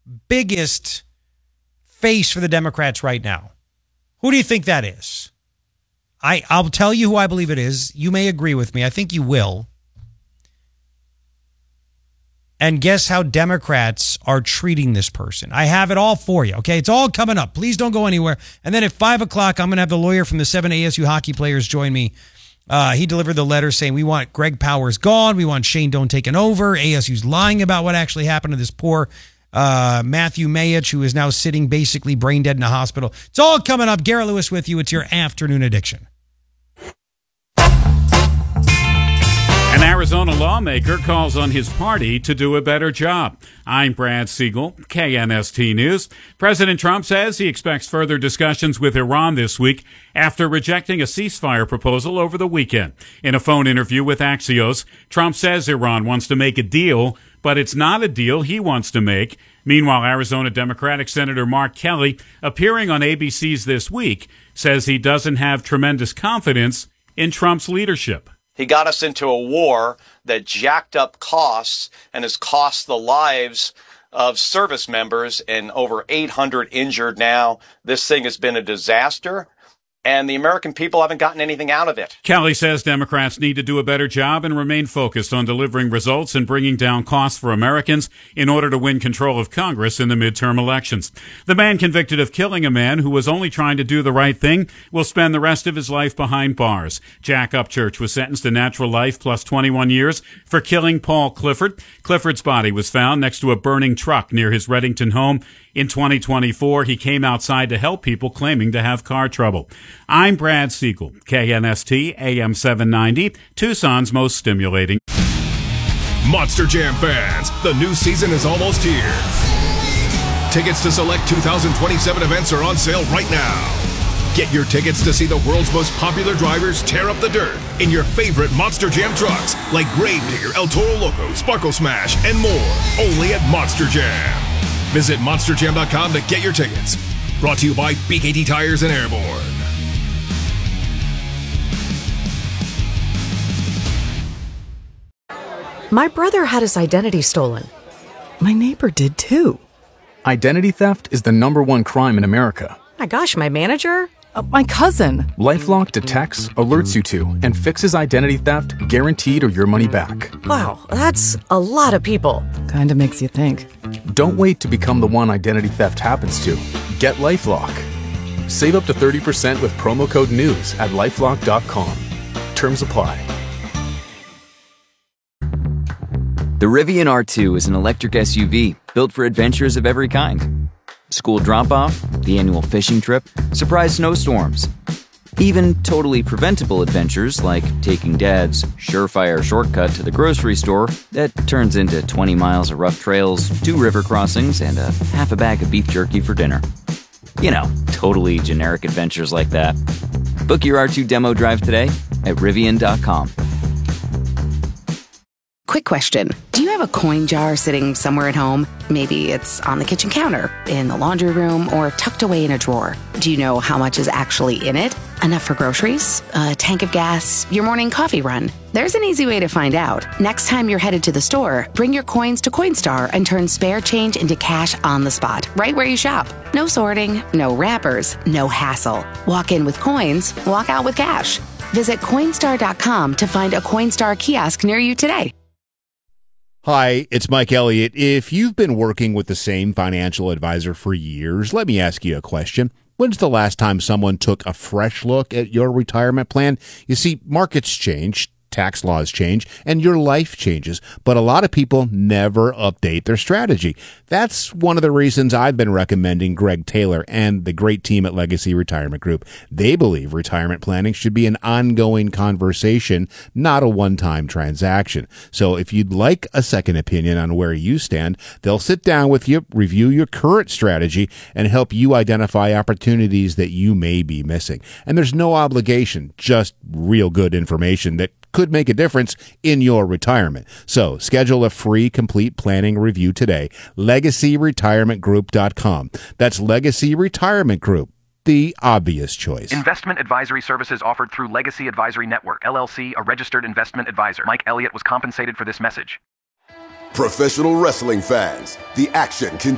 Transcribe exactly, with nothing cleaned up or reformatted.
biggest face for the Democrats right now. Who do you think that is? I, I'll tell you who I believe it is. You may agree with me. I think you will. And guess how Democrats are treating this person. I have it all for you, okay? It's all coming up. Please don't go anywhere. And then at five o'clock, I'm going to have the lawyer from the seven A S U hockey players join me. Uh, he delivered the letter saying we want Greg Powers gone. We want Shane Doan taken over. A S U's lying about what actually happened to this poor uh, Matthew Mayich, who is now sitting basically brain dead in a hospital. It's all coming up. Garrett Lewis with you. It's your Afternoon Addiction. An Arizona lawmaker calls on his party to do a better job. I'm Brad Siegel, K N S T News. President Trump says he expects further discussions with Iran this week after rejecting a ceasefire proposal over the weekend. In a phone interview with Axios, Trump says Iran wants to make a deal, but it's not a deal he wants to make. Meanwhile, Arizona Democratic Senator Mark Kelly, appearing on A B C's This Week, says he doesn't have tremendous confidence in Trump's leadership. He got us into a war that jacked up costs and has cost the lives of service members, and over eight hundred injured now. This thing has been a disaster, and the American people haven't gotten anything out of it. Kelly says Democrats need to do a better job and remain focused on delivering results and bringing down costs for Americans in order to win control of Congress in the midterm elections. The man convicted of killing a man who was only trying to do the right thing will spend the rest of his life behind bars. Jack Upchurch was sentenced to natural life plus twenty-one years for killing Paul Clifford. Clifford's body was found next to a burning truck near his Reddington home. In twenty twenty-four, he came outside to help people claiming to have car trouble. I'm Brad Siegel, K N S T A M seven ninety, Tucson's most stimulating. Monster Jam fans, the new season is almost here. Tickets to select two thousand twenty-seven events are on sale right now. Get your tickets to see the world's most popular drivers tear up the dirt in your favorite Monster Jam trucks like Gravedigger, El Toro Loco, Sparkle Smash, and more. Only at Monster Jam. Visit monster jam dot com to get your tickets. Brought to you by B K T Tires and Airborne. My brother had his identity stolen. My neighbor did too. Identity theft is the number one crime in America. My gosh, my manager? Uh, my cousin. LifeLock detects, alerts you to, and fixes identity theft guaranteed or your money back. Wow, that's a lot of people. Kinda makes you think. Don't wait to become the one identity theft happens to. Get LifeLock. Save up to thirty percent with promo code NEWS at lifelock dot com. Terms apply. The Rivian R two is an electric S U V built for adventures of every kind. School drop-off, the annual fishing trip, surprise snowstorms. Even totally preventable adventures like taking Dad's surefire shortcut to the grocery store that turns into twenty miles of rough trails, two river crossings, and a half a bag of beef jerky for dinner. You know, totally generic adventures like that. Book your R two demo drive today at Rivian dot com. Quick question. Do you have a coin jar sitting somewhere at home? Maybe it's on the kitchen counter, in the laundry room, or tucked away in a drawer. Do you know how much is actually in it? Enough for groceries? A tank of gas? Your morning coffee run? There's an easy way to find out. Next time you're headed to the store, bring your coins to Coinstar and turn spare change into cash on the spot, right where you shop. No sorting, no wrappers, no hassle. Walk in with coins, walk out with cash. Visit Coinstar dot com to find a Coinstar kiosk near you today. Hi, it's Mike Elliott. If you've been working with the same financial advisor for years, let me ask you a question. When's the last time someone took a fresh look at your retirement plan? You see, markets change, tax laws change, and your life changes, but a lot of people never update their strategy. That's one of the reasons I've been recommending Greg Taylor and the great team at Legacy Retirement Group. They believe retirement planning should be an ongoing conversation, not a one-time transaction. So if you'd like a second opinion on where you stand, they'll sit down with you, review your current strategy, and help you identify opportunities that you may be missing. And there's no obligation, just real good information that could make a difference in your retirement. So schedule a free complete planning review today. legacy retirement group dot com. That's Legacy Retirement Group, the obvious choice. Investment advisory services offered through Legacy Advisory Network, L L C, a registered investment advisor. Mike Elliott was compensated for this message. Professional wrestling fans, the action continues.